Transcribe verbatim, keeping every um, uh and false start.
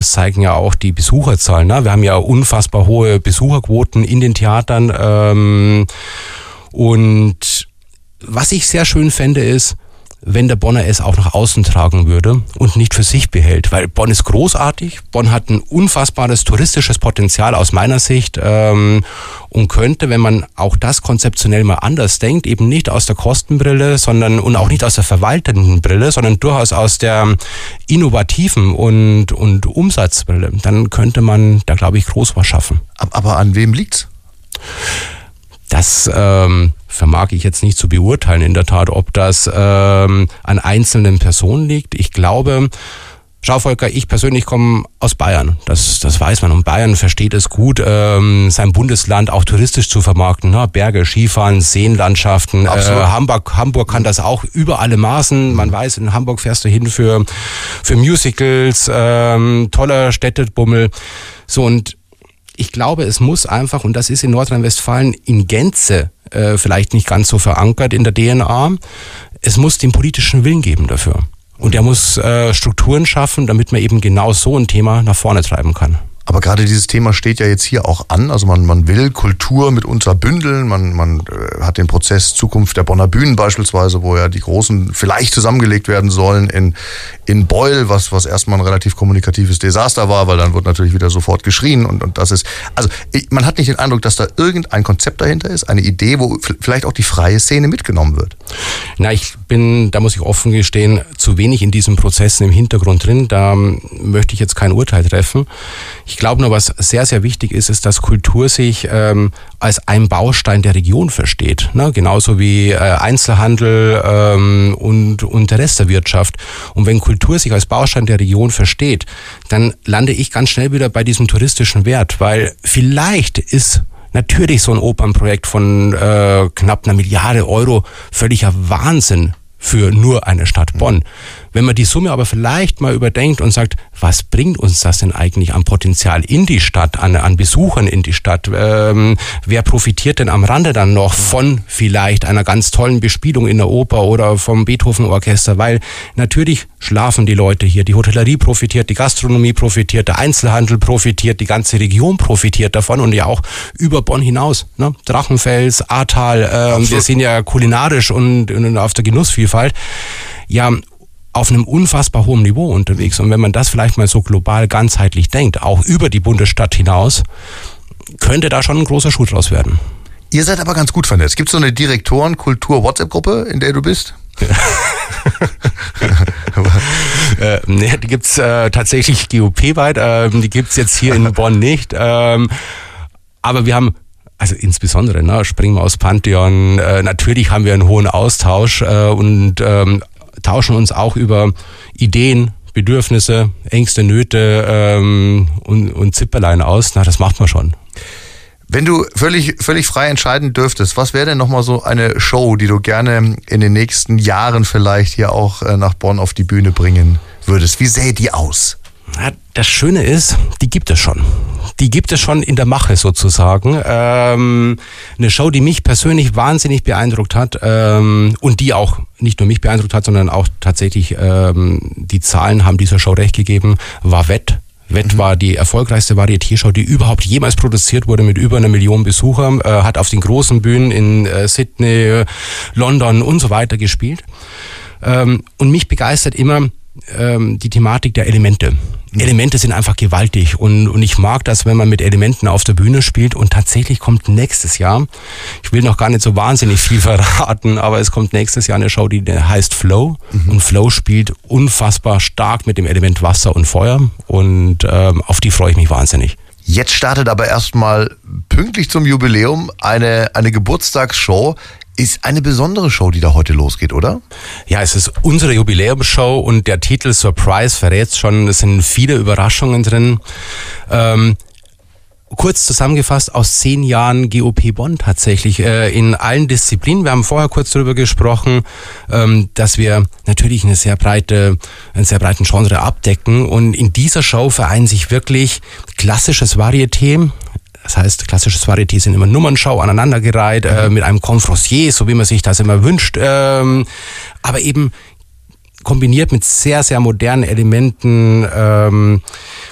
das zeigen ja auch die Besucherzahlen. Ne? Wir haben ja unfassbar hohe Besucherquoten in den Theatern. Ähm, und was ich sehr schön fände, ist, wenn der Bonner es auch nach außen tragen würde und nicht für sich behält. Weil Bonn ist großartig, Bonn hat ein unfassbares touristisches Potenzial aus meiner Sicht ähm, und könnte, wenn man auch das konzeptionell mal anders denkt, eben nicht aus der Kostenbrille, sondern und auch nicht aus der verwaltenden Brille, sondern durchaus aus der innovativen und, und Umsatzbrille, dann könnte man da, glaube ich, groß was schaffen. Aber an wem liegt's? Das ähm, vermag ich jetzt nicht zu beurteilen, in der Tat, ob das ähm, an einzelnen Personen liegt. Ich glaube, schau Volker, ich persönlich komme aus Bayern. Das, das weiß man. Und Bayern versteht es gut, ähm, sein Bundesland auch touristisch zu vermarkten. Ne? Berge, Skifahren, Seenlandschaften. Äh, Hamburg, Hamburg kann das auch über alle Maßen. Man weiß, in Hamburg fährst du hin für, für Musicals, ähm, toller Städtebummel. So, und ich glaube, es muss einfach, und das ist in Nordrhein-Westfalen in Gänze äh, vielleicht nicht ganz so verankert in der D N A, es muss den politischen Willen geben dafür. Und er muss äh, Strukturen schaffen, damit man eben genau so ein Thema nach vorne treiben kann. Aber gerade dieses Thema steht ja jetzt hier auch an. Also man, man will Kultur mitunter bündeln. Man, man äh, hat den Prozess Zukunft der Bonner Bühnen beispielsweise, wo ja die Großen vielleicht zusammengelegt werden sollen in, in Beul, was, was erstmal ein relativ kommunikatives Desaster war, weil dann wird natürlich wieder sofort geschrien. Und, und das ist, also ich, man hat nicht den Eindruck, dass da irgendein Konzept dahinter ist, eine Idee, wo vielleicht auch die freie Szene mitgenommen wird. Na, ich bin, da muss ich offen gestehen, zu wenig in diesen Prozessen im Hintergrund drin. Da möchte ich jetzt kein Urteil treffen. Ich glaube nur, was sehr, sehr wichtig ist, ist, dass Kultur sich ähm, als ein Baustein der Region versteht. Ne? Genauso wie äh, Einzelhandel ähm, und, und der Rest der Wirtschaft. Und wenn Kultur sich als Baustein der Region versteht, dann lande ich ganz schnell wieder bei diesem touristischen Wert. Weil vielleicht ist natürlich so ein Opernprojekt von äh, knapp einer Milliarde Euro völliger Wahnsinn für nur eine Stadt Bonn. Wenn man die Summe aber vielleicht mal überdenkt und sagt, was bringt uns das denn eigentlich an Potenzial in die Stadt, an, an Besuchern in die Stadt? Ähm, wer profitiert denn am Rande dann noch von vielleicht einer ganz tollen Bespielung in der Oper oder vom Beethoven-Orchester? Weil natürlich schlafen die Leute hier, die Hotellerie profitiert, die Gastronomie profitiert, der Einzelhandel profitiert, die ganze Region profitiert davon und ja auch über Bonn hinaus. Ne? Drachenfels, Ahrtal, äh, wir sind ja kulinarisch und, und auf der Genussvielfalt. Ja, auf einem unfassbar hohen Niveau unterwegs. Und wenn man das vielleicht mal so global ganzheitlich denkt, auch über die Bundesstadt hinaus, könnte da schon ein großer Schuh draus werden. Ihr seid aber ganz gut vernetzt. Gibt es so eine Direktoren-Kultur-WhatsApp-Gruppe, in der du bist? äh, nee, die gibt's äh, tatsächlich G O P-weit. Äh, die gibt's jetzt hier in Bonn nicht. Ähm, aber wir haben Also insbesondere, ne, springen wir aus Pantheon, äh, natürlich haben wir einen hohen Austausch äh, und ähm, tauschen uns auch über Ideen, Bedürfnisse, Ängste, Nöte ähm, und, und Zipperlein aus. Na, das macht man schon. Wenn du völlig, völlig frei entscheiden dürftest, was wäre denn nochmal so eine Show, die du gerne in den nächsten Jahren vielleicht hier auch äh, nach Bonn auf die Bühne bringen würdest? Wie sähe die aus? Ja, das Schöne ist, die gibt es schon. Die gibt es schon in der Mache sozusagen. Ähm, eine Show, die mich persönlich wahnsinnig beeindruckt hat ähm, und die auch nicht nur mich beeindruckt hat, sondern auch tatsächlich ähm, die Zahlen haben dieser Show recht gegeben, war Wett. Wett mhm. war die erfolgreichste Varieté-Show, die überhaupt jemals produziert wurde mit über einer Million Besuchern, äh, hat auf den großen Bühnen in äh, Sydney, London und so weiter gespielt. Ähm, und mich begeistert immer ähm, die Thematik der Elemente. Elemente sind einfach gewaltig und, und ich mag das, wenn man mit Elementen auf der Bühne spielt und tatsächlich kommt nächstes Jahr, ich will noch gar nicht so wahnsinnig viel verraten, aber es kommt nächstes Jahr eine Show, die heißt Flow mhm. und Flow spielt unfassbar stark mit dem Element Wasser und Feuer und ähm, auf die freue ich mich wahnsinnig. Jetzt startet aber erstmal pünktlich zum Jubiläum eine, eine Geburtstagsshow. Ist eine besondere Show, die da heute losgeht, oder? Ja, es ist unsere Jubiläumsshow und der Titel Surprise verrät schon, es sind viele Überraschungen drin. Ähm, kurz zusammengefasst, aus zehn Jahren G O P Bonn tatsächlich äh, in allen Disziplinen. Wir haben vorher kurz darüber gesprochen, ähm, dass wir natürlich eine sehr breite, einen sehr breiten Genre abdecken und in dieser Show vereinen sich wirklich klassisches Varieté. Das heißt, klassisches Varieté sind immer Nummernschau aneinandergereiht, mhm. äh, mit einem Confrancier, so wie man sich das immer wünscht, ähm, aber eben kombiniert mit sehr, sehr modernen Elementen, ähm,